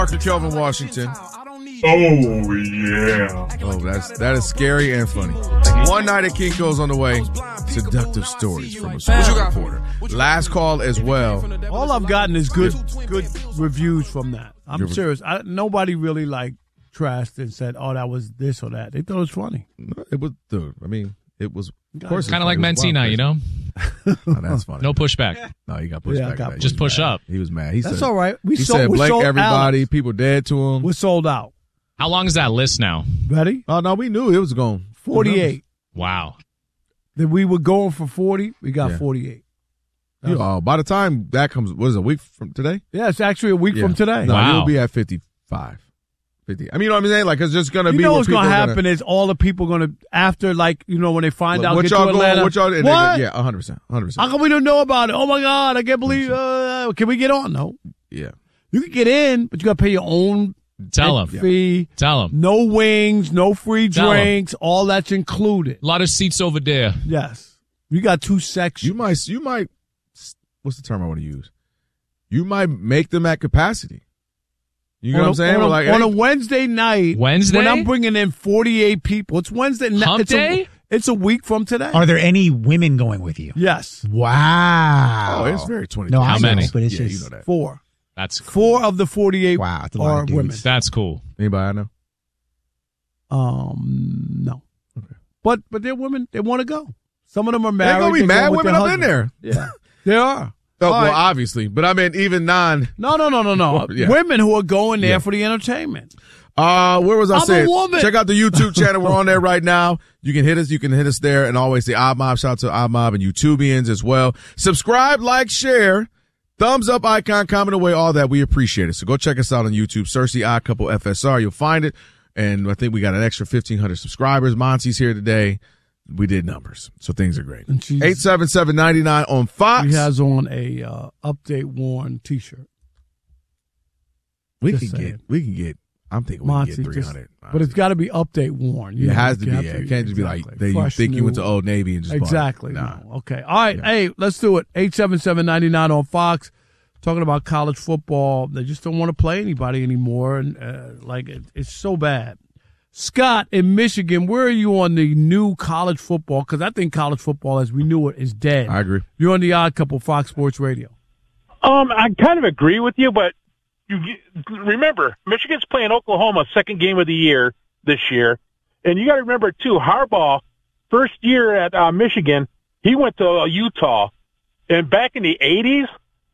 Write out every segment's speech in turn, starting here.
Mark and Kelvin Washington. Oh, yeah. Oh, that is scary and funny. One Night at Kinko's on the way. Seductive stories from a sports reporter. Last call as well. All I've gotten is good reviews from that. I'm serious. Nobody really trashed and said, "Oh, that was this or that." They thought it was funny. It was, dude. I mean, it was. Of course, kind of like Mentina, you know. Oh, that's funny. No pushback. No, he got pushback. Just push up. He was mad. That's said, all right. He said, "Blake everybody." Alex. People dead to him. We're sold out. How long is that list now? Ready? Oh no, we knew it was going 48. Wow. Then we were going for 40. We got 48. By the time that comes, what is it, a week from today? Yeah, it's actually a week from today. No, you'll be at 55. 50. I mean, you know what I'm saying? Like, it's just going to be. You know what's going to happen is all the people going to, after, when they find out, what get y'all to Atlanta. What y'all, what? Yeah, 100%. How come we don't know about it? Oh, my God, I can't believe. Can we get on? No. Yeah. You can get in, but you got to pay your own fee. Tell them. No wings, no free drinks. All that's included. A lot of seats over there. Yes. You got 2 sections. You might, what's the term I want to use? You might make them at capacity. You know what I'm saying? On a Wednesday night. When I'm bringing in 48 people. It's Wednesday night. Hump day? It's a week from today. Are there any women going with you? Yes. Wow. Oh, it's very 20. No, how many? But it's you know that. 4. That's cool. 4 of the 48 are women. That's cool. Anybody I know? No. Okay. But they're women. They want to go. Some of them are married. They're going to be mad women up in there. Yeah. They are. Oh, well, obviously. But I mean, even non. No. Yeah. Women who are going there for the entertainment. Where was I saying? I'm a woman. Check out the YouTube channel. We're on there right now. You can hit us. You can hit us there. And always the Odd Mob. Shout out to Odd Mob and YouTubians as well. Subscribe, like, share. Thumbs up icon, comment away, all that. We appreciate it. So go check us out on YouTube. Search the Odd Couple FSR. You'll find it. And I think we got an extra 1,500 subscribers. Monty's here today. We did numbers, so things are great. 877-99 on Fox. He has on a Update Warren T-shirt. We can get. I'm thinking we can get 300. But it's got to be Update Warren. It has to be. It can't just be like you think you went to Old Navy and just exactly. Bought it. No. Okay. All right. Yeah. Hey, let's do it. 877-99 on Fox. Talking about college football. They just don't want to play anybody anymore, and it's so bad. Scott in Michigan, where are you on the new college football? Because I think college football, as we knew it, is dead. I agree. You're on the Odd Couple, Fox Sports Radio. I kind of agree with you, but remember, Michigan's playing Oklahoma second game of the year this year, and you got to remember too, Harbaugh, first year at Michigan, he went to Utah, and back in the 80s,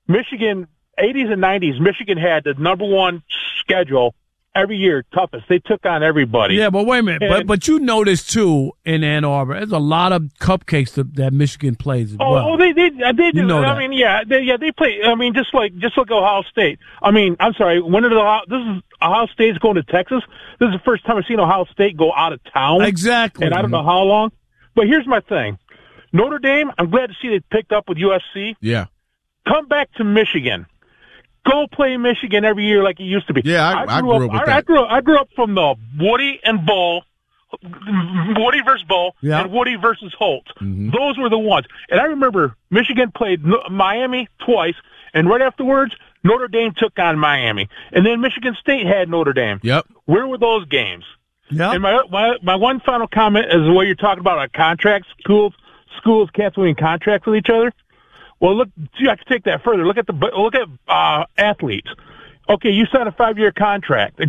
80s and 90s, Michigan had the number one schedule. Every year, toughest. They took on everybody. Yeah, but wait a minute. But you notice, too, in Ann Arbor, there's a lot of cupcakes that Michigan plays as well. Oh, they do. You know that. I mean, they play. I mean, just like Ohio State. I mean, I'm sorry. This is Ohio State's going to Texas. This is the first time I've seen Ohio State go out of town. Exactly. And I don't know how long. But here's my thing. Notre Dame, I'm glad to see they picked up with USC. Yeah. Come back to Michigan. Go play Michigan every year like it used to be. Yeah, I grew up with that. I grew up from the Woody and Bull, Woody versus Bull, and Woody versus Holt. Mm-hmm. Those were the ones. And I remember Michigan played Miami twice, and right afterwards, Notre Dame took on Miami. And then Michigan State had Notre Dame. Yep. Where were those games? Yep. And my one final comment is what you're talking about contracts, schools canceling contracts with each other. Well, look, I can take that further. Look at athletes. Okay, you signed a 5-year contract.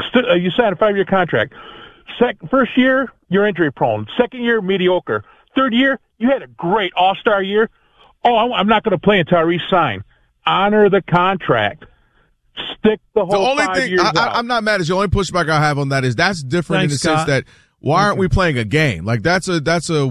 First year, you're injury prone. Second year, mediocre. Third year, you had a great all-star year. Oh, I'm not going to play until I re-sign. Honor the contract. Stick the whole 5 years out. I'm not mad at you. The only pushback I have on that is that's different in the sense that why aren't we playing a game? Like that's a